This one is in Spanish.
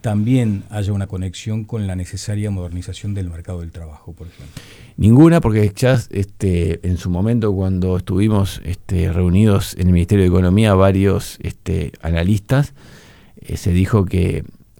también haya una conexión con la necesaria modernización del mercado del trabajo, por ejemplo? Ninguna, porque ya en su momento, cuando estuvimos reunidos en el Ministerio de Economía, varios analistas, se dijo que